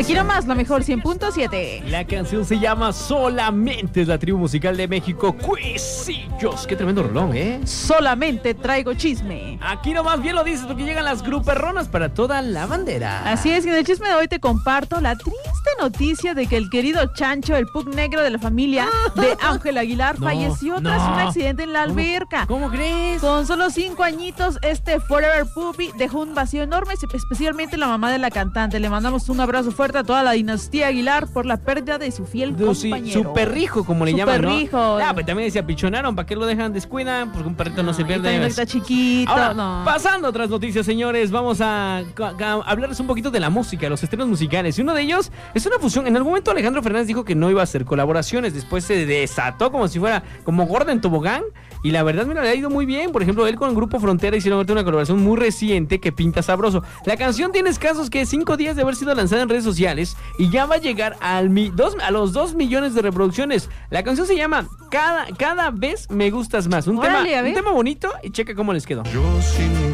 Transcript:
Aquí nomás, la mejor 100.7. La canción se llama Solamente, es la tribu musical de México, Cuisillos. Qué tremendo rolón, ¿eh? Solamente traigo chisme. Aquí nomás bien lo dices porque llegan las gruperronas para toda la bandera. Así es, y en el chisme de hoy te comparto la triste noticia de que el querido Chancho, el pug negro de la familia de Ángel Aguilar, falleció tras un accidente en la alberca. ¿Cómo crees? Con solo 5 añitos, este Forever Puppy dejó un vacío enorme, especialmente la mamá de la cantante. Le mandamos un abrazo fuerte a toda la dinastía Aguilar por la pérdida de su fiel compañero. Su perrijo, como le llaman, ¿no? Perrijo. Ah, pues también decía pichonaron, ¿para qué lo dejan descuidan? Porque un perrito no se pierde. También está chiquito. Ahora, pasando a otras noticias, señores, vamos a hablarles un poquito de la música, los estrenos musicales. Y uno de ellos es una fusión. En algún momento Alejandro Fernández dijo que no iba a hacer colaboraciones. Después se desató como si fuera como gorda en tobogán. Y la verdad, mira, le ha ido muy bien. Por ejemplo, él con el Grupo Frontera hicieron ahorita una colaboración muy reciente que pinta sabroso. La canción tiene escasos que 5 días de haber sido lanzada en redes sociales y ya va a llegar a los 2 millones de reproducciones. La canción se llama Cada vez me gustas más. Un tema bonito y checa cómo les quedó.